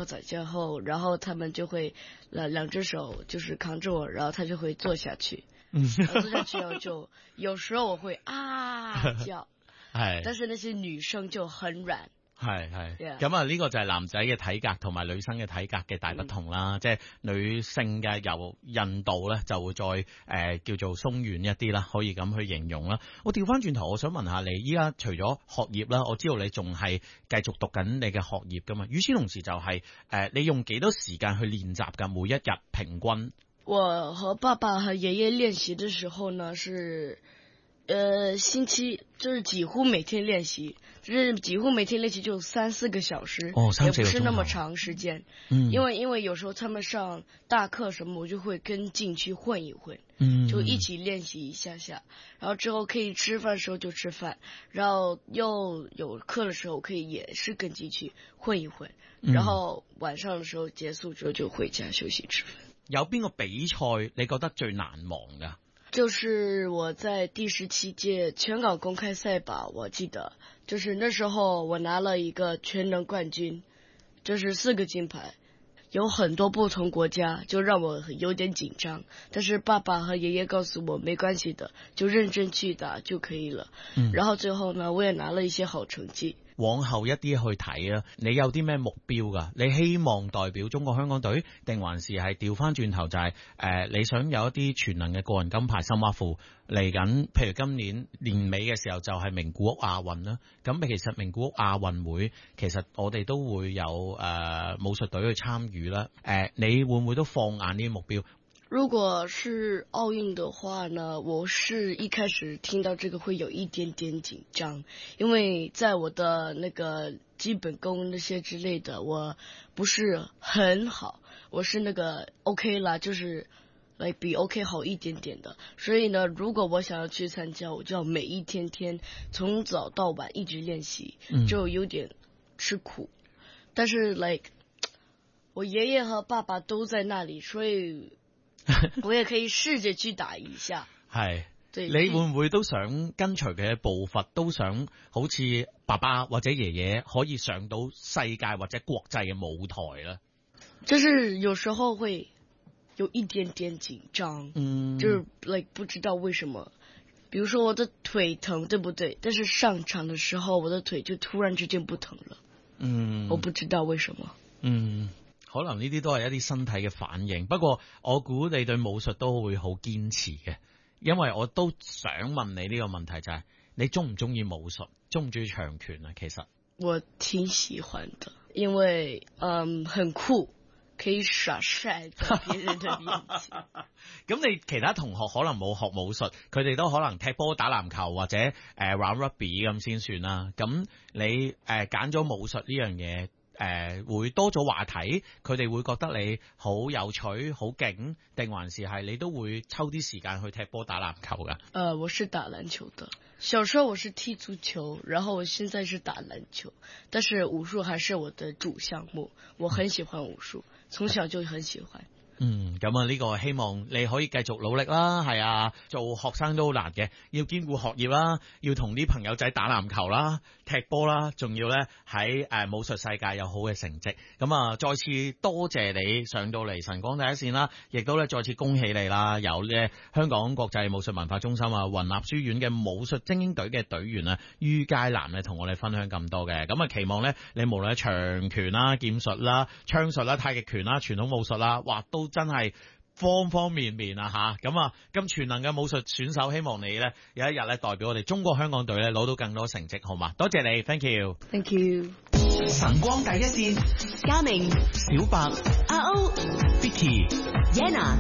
再见后，然後他們就會兩隻手就是扛着我，然後他就會坐下去，然後坐下去後就有時候我會啊叫，係，但是那些女生就很軟。係咁啊！呢個就係男仔嘅體格同埋女生嘅體格嘅大不同啦。即係女性嘅由韌度咧就會再叫做鬆軟一啲啦，可以咁去形容啦。我調翻轉頭，我想問下你，依家除咗學業啦，我知道你仲係繼續讀緊你嘅學業噶嘛？與此同時就係你用幾多時間去練習噶？每一日平均？我和爸爸和爺爺練習的時候呢是。星期就是幾乎每天練習，就是幾乎每天練習就3-4個小時，也不是那麼長時間。因為有時候他們上大課什麼，我就會跟進去混一混，就一起練習一下下，然後之後可以吃飯的時候就吃飯，然後又有課的時候可以也是跟進去混一混，然後晚上的時候結束之後就回家休息吃飯。有邊個比賽你覺得最難忘㗎？就是我在第17屆全港公開賽吧，我記得就是那時候我拿了一個全能冠軍，就是4個金牌，有很多不同國家，就讓我有點緊張，但是爸爸和爺爺告訴我沒關係的，就認真去打就可以了。然後最後呢，我也拿了一些好成績。往後一啲去睇啊，你有啲咩目標㗎？你希望代表中國香港隊，定還是係調翻轉頭就係你想有一啲全能嘅個人金牌深挖褲嚟緊？譬如今年年尾嘅時候就係名古屋亞運啦。咁其實名古屋亞運會其實我哋都會有武術隊去參與啦。你會唔會都放眼呢啲目標？如果是奧運的話呢，我是一開始聽到這個會有一點點緊張，因為在我的那個基本功那些之類的我不是很好，我是那個 OK 啦，就是比 OK 好一點點的，所以呢如果我想要去參加，我就要每一天從早到晚一直練習，就有點吃苦。但是我爺爺和爸爸都在那裡，所以我也可以試着去打一下。係，對，你會唔會都想跟隨佢嘅步伐，都想好似爸爸或者爺爺可以上到世界或者國際嘅舞台呢？就是有時候會有一點點緊張，就是不知道為什麼，比如說我的腿疼，對不對？但是上場的時候我的腿就突然之間不疼了，我不知道為什麼。可能呢啲都係一啲身體嘅反應，不過我估你對武術都會好堅持嘅，因為我都想問你呢個問題就係，你中唔中意武術，中唔中意長拳啊？其實我挺喜歡的，因為很酷，可以耍帥在別人的面前。咁你其他同學可能冇學武術，佢哋都可能踢波打籃球或者玩 rugby 咁先算啦。咁你揀咗武術呢樣嘢，會多咗話題，佢哋會覺得你好有趣好勁，定還是係你都會抽啲時間去踢波打籃球噶？我是打籃球的，小時候我是踢足球，然後我現在是打籃球，但是武術還是我的主項目，我很喜歡武術，從小就很喜歡。咁啊呢個希望你可以繼續努力啦，係啊，做學生都好難嘅，要兼顧學業啦，要同啲朋友仔打籃球啦、踢波啦，仲要咧喺武術世界有好嘅成績。咁啊，再次多謝你上到嚟晨光第一線啦，亦都咧再次恭喜你啦，有咧香港國際武術文化中心啊雲立書院嘅武術精英隊嘅隊員啊于佳南咧同我哋分享咁多嘅。咁啊期望咧你無論係長拳啦、劍術啦、槍術啦、太極拳啦、傳統武術啦，哇都真係方方面面啊吓，咁全能嘅武術選手，希望你咧有一日咧代表我哋中國香港隊咧攞到更多成績，好嘛？多謝你 ，thank you，thank you。晨光第一線，嘉明、小白、阿歐、Vicky、Yana，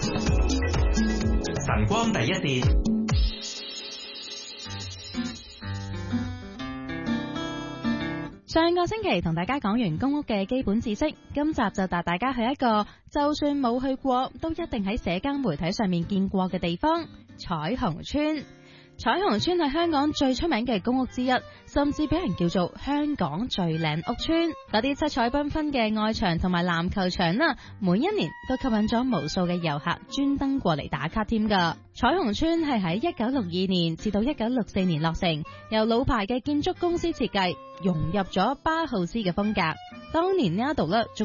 晨光第一線。 上個星期同大家講完公屋嘅基本知識，今集就帶大家去一個就算冇去過都一定喺社交媒體上面見過嘅地方——彩虹村。彩虹村係香港最出名嘅公屋之一，甚至俾人叫做香港最靚屋村。嗰啲七彩繽紛嘅外牆同埋籃球場啦，每一年都吸引咗無數嘅遊客專登過嚟打卡添噶。彩虹村係喺1962年至到1964年落成，由老牌嘅建築公司設計，融入咗巴浩斯嘅風格。當年呢一度咧，